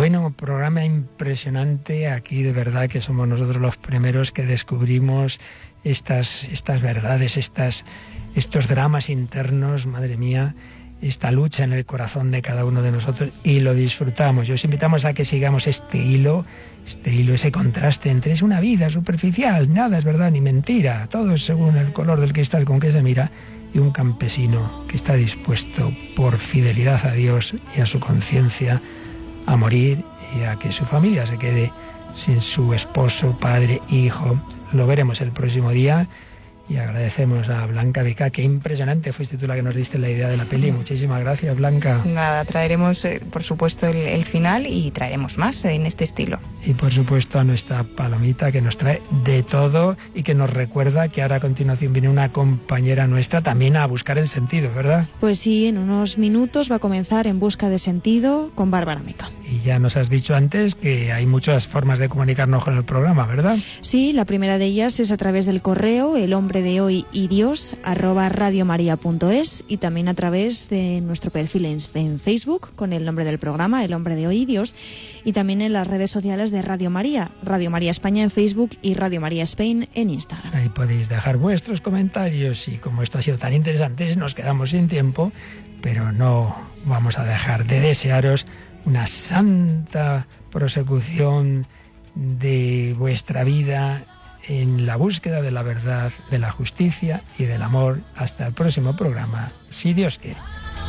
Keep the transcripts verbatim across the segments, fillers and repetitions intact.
Bueno, programa impresionante. Aquí de verdad que somos nosotros los primeros que descubrimos estas, estas verdades, estas, estos dramas internos, madre mía, esta lucha en el corazón de cada uno de nosotros, y lo disfrutamos. Y os invitamos a que sigamos este hilo, este hilo, ese contraste entre es una vida superficial, nada es verdad ni mentira, todo es según el color del cristal con que se mira, y un campesino que está dispuesto por fidelidad a Dios y a su conciencia a morir y a que su familia se quede sin su esposo, padre, hijo. Lo veremos el próximo día. Y agradecemos a Blanca Beca, qué impresionante fuiste tú la que nos diste la idea de la peli. Muchísimas gracias, Blanca. Nada, traeremos, eh, por supuesto, el, el final y traeremos más en este estilo. Y por supuesto a nuestra Palomita, que nos trae de todo y que nos recuerda que ahora a continuación viene una compañera nuestra también a buscar el sentido, ¿verdad? Pues sí, en unos minutos va a comenzar En busca de sentido con Bárbara Meca. Y ya nos has dicho antes que hay muchas formas de comunicarnos con el programa, ¿verdad? Sí, la primera de ellas es a través del correo El hombre de hoy y Dios arroba radiomaria.es, y también a través de nuestro perfil en, en Facebook con el nombre del programa El hombre de hoy y Dios, y también en las redes sociales de Radio María, Radio María España en Facebook y Radio María Spain en Instagram. Ahí podéis dejar vuestros comentarios, y como esto ha sido tan interesante nos quedamos sin tiempo, pero no vamos a dejar de desearos una santa prosecución de vuestra vida en la búsqueda de la verdad, de la justicia y del amor. Hasta el próximo programa, si Dios quiere.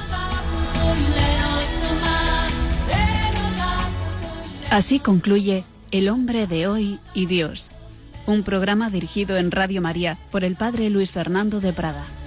Así concluye El hombre de hoy y Dios, un programa dirigido en Radio María por el padre Luis Fernando de Prada.